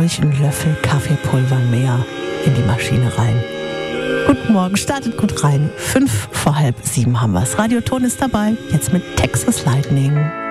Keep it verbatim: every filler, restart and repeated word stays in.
euch einen Löffel Kaffeepulver mehr in die Maschine rein. Guten Morgen, startet gut rein. Fünf vor halb sieben haben wir's. Radioton ist dabei, jetzt mit Texas Lightning.